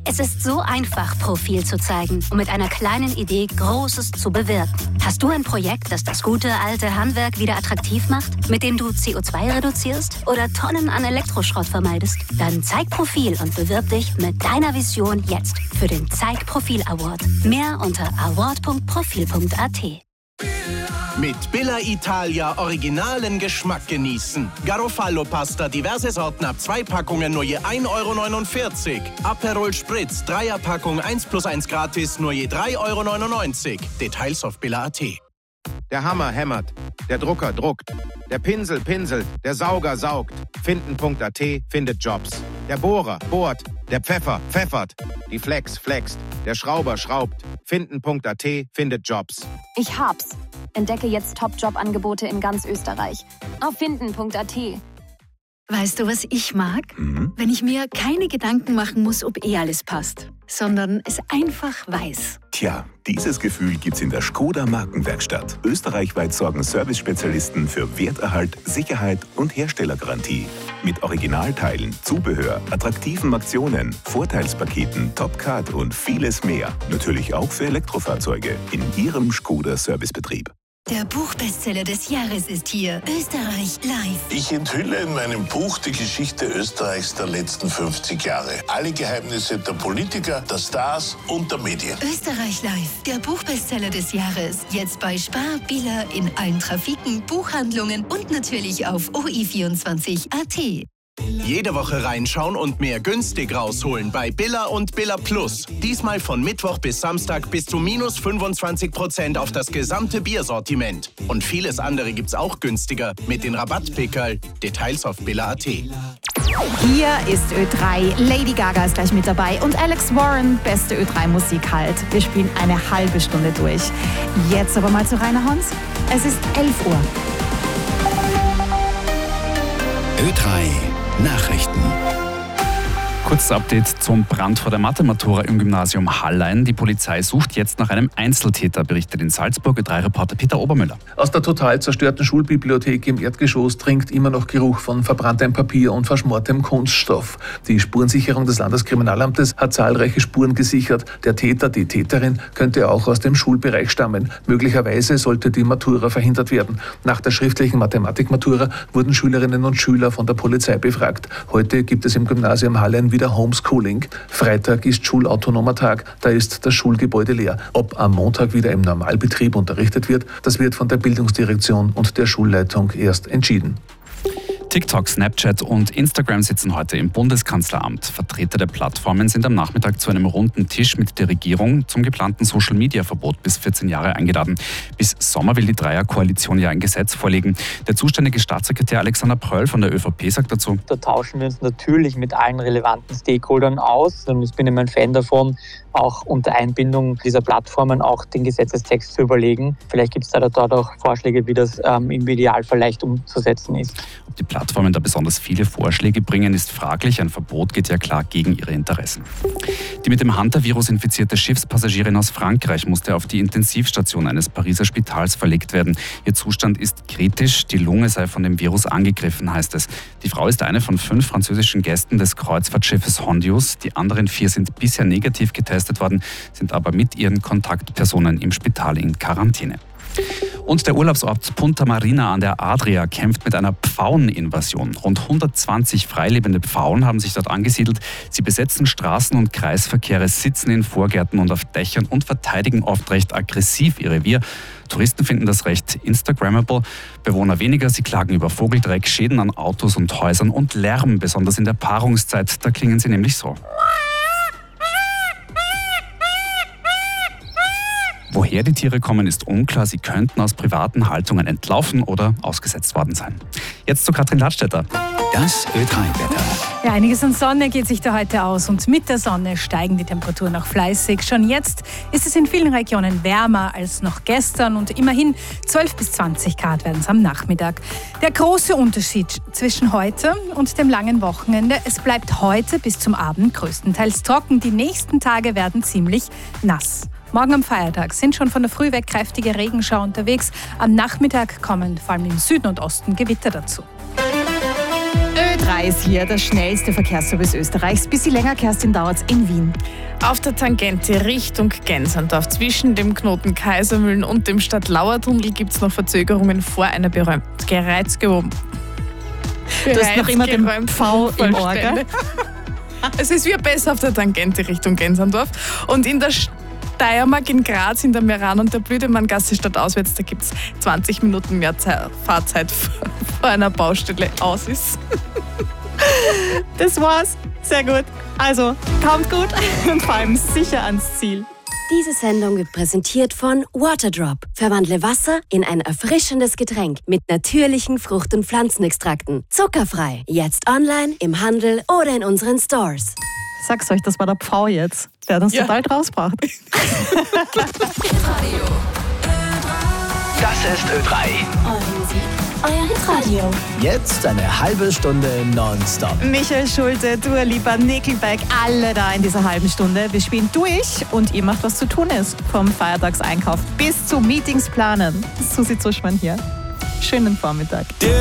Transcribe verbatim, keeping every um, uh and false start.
Es ist so einfach, Profil zu zeigen und mit einer kleinen Idee Großes zu bewirken. Hast du ein Projekt, das das gute alte Handwerk wieder attraktiv macht, mit dem du C O zwei reduzierst oder Tonnen an Elektroschrott vermeidest? Dann zeig Profil und bewirb dich mit deiner Vision jetzt für den Zeig Profil Award. Mehr unter award punkt profil punkt a t. Mit Billa Italia originalen Geschmack genießen. Garofalo-Pasta, diverse Sorten ab zwei Packungen nur je ein Euro neunundvierzig. Aperol Spritz, Dreierpackung eins plus eins gratis, nur je drei Euro neunundneunzig. Details auf billa punkt a t. Der Hammer hämmert, der Drucker druckt, der Pinsel pinselt, der Sauger saugt. Finden punkt a t findet Jobs. Der Bohrer bohrt, der Pfeffer pfeffert, die Flex flext, der Schrauber schraubt. Finden punkt a t findet Jobs. Ich hab's. Entdecke jetzt Top-Job-Angebote in ganz Österreich. Auf finden punkt a t. Weißt du, was ich mag? Mhm. Wenn ich mir keine Gedanken machen muss, ob eh alles passt, sondern es einfach weiß. Tja, dieses Gefühl gibt's in der Skoda Markenwerkstatt. Österreichweit sorgen Service-Spezialisten für Werterhalt, Sicherheit und Herstellergarantie. Mit Originalteilen, Zubehör, attraktiven Aktionen, Vorteilspaketen, Topcard und vieles mehr. Natürlich auch für Elektrofahrzeuge in Ihrem Skoda-Servicebetrieb. Der Buchbestseller des Jahres ist hier. Österreich live. Ich enthülle in meinem Buch die Geschichte Österreichs der letzten fünfzig Jahre. Alle Geheimnisse der Politiker, der Stars und der Medien. Österreich live. Der Buchbestseller des Jahres. Jetzt bei Spar, Billa, in allen Trafiken, Buchhandlungen und natürlich auf o i vierundzwanzig punkt a t. Jede Woche reinschauen und mehr günstig rausholen bei Billa und Billa Plus. Diesmal von Mittwoch bis Samstag bis zu minus fünfundzwanzig Prozent auf das gesamte Biersortiment. Und vieles andere gibt's auch günstiger mit den Rabattpickerl. Details auf billa punkt a t. Hier ist Ö drei. Lady Gaga ist gleich mit dabei und Alex Warren, beste Ö drei Musik halt. Wir spielen eine halbe Stunde durch. Jetzt aber mal zu Rainer Hans. Es ist elf Uhr. Ö drei Nachrichten. Kurzes Update zum Brand vor der Mathematura im Gymnasium Hallein. Die Polizei sucht jetzt nach einem Einzeltäter, berichtet in Salzburg Ö drei Reporter Peter Obermüller. Aus der total zerstörten Schulbibliothek im Erdgeschoss dringt immer noch Geruch von verbranntem Papier und verschmortem Kunststoff. Die Spurensicherung des Landeskriminalamtes hat zahlreiche Spuren gesichert. Der Täter, die Täterin, könnte auch aus dem Schulbereich stammen. Möglicherweise sollte die Matura verhindert werden. Nach der schriftlichen Mathematikmatura wurden Schülerinnen und Schüler von der Polizei befragt. Heute gibt es im Gymnasium Hallein wieder Homeschooling. Freitag ist schulautonomer Tag, da ist das Schulgebäude leer. Ob am Montag wieder im Normalbetrieb unterrichtet wird, das wird von der Bildungsdirektion und der Schulleitung erst entschieden. TikTok, Snapchat und Instagram sitzen heute im Bundeskanzleramt. Vertreter der Plattformen sind am Nachmittag zu einem runden Tisch mit der Regierung zum geplanten Social-Media-Verbot bis vierzehn Jahre eingeladen. Bis Sommer will die Dreierkoalition ja ein Gesetz vorlegen. Der zuständige Staatssekretär Alexander Pröll von der ÖVP sagt dazu: Da tauschen wir uns natürlich mit allen relevanten Stakeholdern aus. Und ich bin immer ein Fan davon, auch unter Einbindung dieser Plattformen auch den Gesetzestext zu überlegen. Vielleicht gibt es da dort auch Vorschläge, wie das ähm, im Idealfall leicht umzusetzen ist. Ob die Plattformen da besonders viele Vorschläge bringen, ist fraglich. Ein Verbot geht ja klar gegen ihre Interessen. Die mit dem Hunter-Virus infizierte Schiffspassagierin aus Frankreich musste auf die Intensivstation eines Pariser Spitals verlegt werden. Ihr Zustand ist kritisch, die Lunge sei von dem Virus angegriffen, heißt es. Die Frau ist eine von fünf französischen Gästen des Kreuzfahrtschiffes Hondius. Die anderen vier sind bisher negativ getestet worden, sind aber mit ihren Kontaktpersonen im Spital in Quarantäne. Und der Urlaubsort Punta Marina an der Adria kämpft mit einer Pfaueninvasion. Rund hundertzwanzig freilebende Pfauen haben sich dort angesiedelt. Sie besetzen Straßen und Kreisverkehre, sitzen in Vorgärten und auf Dächern und verteidigen oft recht aggressiv ihr Revier. Touristen finden das recht instagrammable. Bewohner weniger, sie klagen über Vogeldreck, Schäden an Autos und Häusern und Lärm, besonders in der Paarungszeit. Da klingen sie nämlich so. Woher die Tiere kommen, ist unklar. Sie könnten aus privaten Haltungen entlaufen oder ausgesetzt worden sein. Jetzt zu Katrin Ladstätter. Das Ö drei Wetter. Ja, einiges an Sonne geht sich da heute aus und mit der Sonne steigen die Temperaturen auch fleißig. Schon jetzt ist es in vielen Regionen wärmer als noch gestern und immerhin zwölf bis zwanzig Grad werden es am Nachmittag. Der große Unterschied zwischen heute und dem langen Wochenende: Es bleibt heute bis zum Abend größtenteils trocken. Die nächsten Tage werden ziemlich nass. Morgen am Feiertag sind schon von der Früh weg kräftige Regenschauer unterwegs. Am Nachmittag kommen vor allem im Süden und Osten Gewitter dazu. Ö drei drei ist hier der schnellste Verkehrsservice Österreichs. Bisschen länger, Kerstin, dauert es in Wien. Auf der Tangente Richtung Gensandorf zwischen dem Knoten Kaisermühlen und dem Stadtlauer-Tunnel gibt es noch Verzögerungen vor einer beräumten Gereizgewohnung. Du hast noch immer den V im Ohr, gell? Es ist wieder besser auf der Tangente Richtung Gensandorf. Und in der Steiermark in Graz, in der Meran- und der Blüdemanngasse stadtauswärts, da gibt es zwanzig Minuten mehr Zeit, Fahrzeit vor einer Baustelle aus ist. Das war's. Sehr gut. Also, kommt gut und vor allem sicher ans Ziel. Diese Sendung wird präsentiert von Waterdrop. Verwandle Wasser in ein erfrischendes Getränk mit natürlichen Frucht- und Pflanzenextrakten. Zuckerfrei. Jetzt online, im Handel oder in unseren Stores. Sag's euch, das war der Pfau jetzt. Der hat uns ja total rausgebracht. Das ist Ö drei. Eure Musik, euer Hitradio. Jetzt eine halbe Stunde nonstop. Michael Schulte, Dua Lipa, Nickelback, alle da in dieser halben Stunde. Wir spielen durch und ihr macht, was zu tun ist. Vom Feiertagseinkauf bis zu Meetings planen. Susi Zuschmann hier. Schönen Vormittag.